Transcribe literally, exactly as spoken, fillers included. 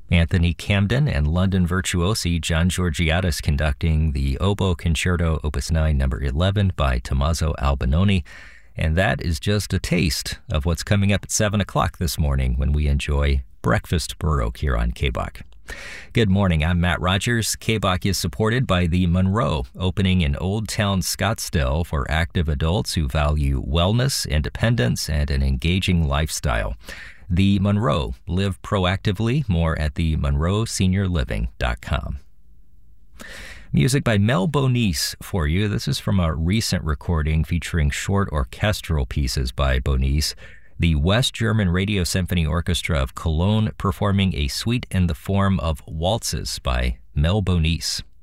Anthony Camden and London virtuosi John Georgiadis conducting the Oboe Concerto Opus nine number eleven by Tommaso Albinoni. And that is just a taste of what's coming up at seven o'clock this morning when we enjoy Breakfast Baroque here on K B O C. Good morning, I'm Matt Rogers. K B O C is supported by the Monroe, opening in Old Town Scottsdale for active adults who value wellness, independence, and an engaging lifestyle. The Monroe, live proactively. More at the monroe senior living dot com. Music by Mel Bonis for you. This is from a recent recording featuring short orchestral pieces by Bonis. The West German Radio Symphony Orchestra of Cologne performing a suite in the form of waltzes by Mel Bonis.